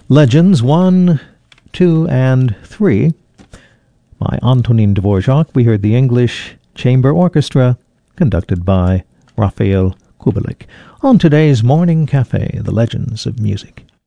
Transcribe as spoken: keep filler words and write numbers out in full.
Legends one, two, and three by Antonin Dvorak. We heard the English Chamber Orchestra conducted by Raphael Kubelik. On today's Morning Cafe, the Legends of Music.